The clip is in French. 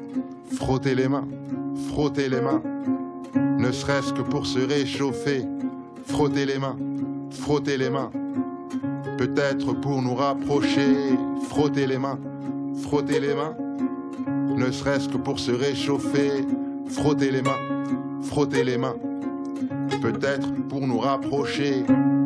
frotter les mains, frotter les mains, ne serait-ce que pour se réchauffer, frotter les mains, frotter les mains, peut-être pour nous rapprocher, frotter les mains, ne serait-ce que pour se réchauffer, frotter les mains, peut-être pour nous rapprocher.